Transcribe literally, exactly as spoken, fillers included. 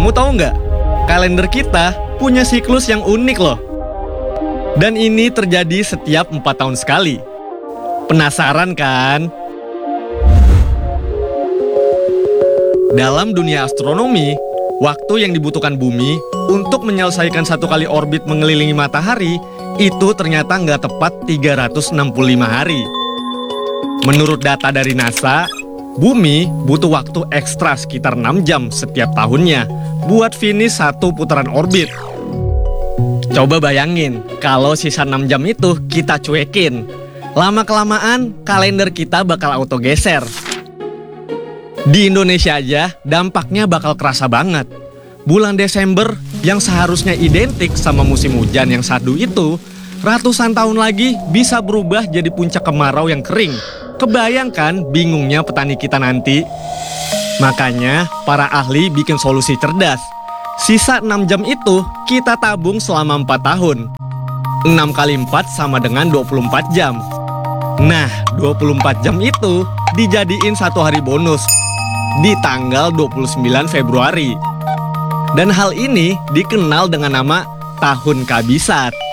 Kamu tahu nggak? Kalender kita punya siklus yang unik loh. Dan ini terjadi setiap empat tahun sekali. Penasaran kan? Dalam dunia astronomi, waktu yang dibutuhkan bumi untuk menyelesaikan satu kali orbit mengelilingi matahari itu ternyata nggak tepat tiga ratus enam puluh lima hari. Menurut data dari NASA, bumi butuh waktu ekstra sekitar enam jam setiap tahunnya buat finish satu putaran orbit. Coba bayangin, kalau sisa enam jam itu kita cuekin. Lama-kelamaan, kalender kita bakal auto geser. Di Indonesia aja, dampaknya bakal kerasa banget. Bulan Desember yang seharusnya identik sama musim hujan yang syahdu itu, ratusan tahun lagi bisa berubah jadi puncak kemarau yang kering. Kebayangkan bingungnya petani kita nanti? Makanya, para ahli bikin solusi cerdas. Sisa enam jam itu kita tabung selama empat tahun. enam kali empat sama dengan dua puluh empat jam. Nah, dua puluh empat jam itu dijadiin satu hari bonus di tanggal dua puluh sembilan Februari. Dan hal ini dikenal dengan nama Tahun Kabisat.